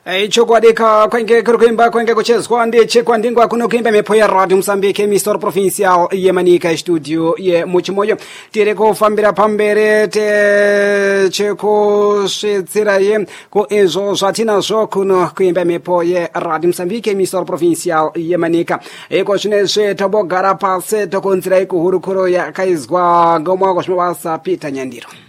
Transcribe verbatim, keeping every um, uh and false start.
Ichokwadika kwenge kurukwimba kwenge kuchezwa ndiche kwandingwa kuno kuimba mepo ya Radio Msambike Mistor Provincial ye Manika studio ye Muchimoyo tire kufambira pambere te cheko shitsira ye ko ezo zvatina zvo kuno kuimba mepo ye Radio Msambike Mistor Provincial ye Manika eko zvinezve tabogara pasi tokonzira ikuhurukuro yakaizwa ngomwa kwazvinobasa Peter Nyandiro.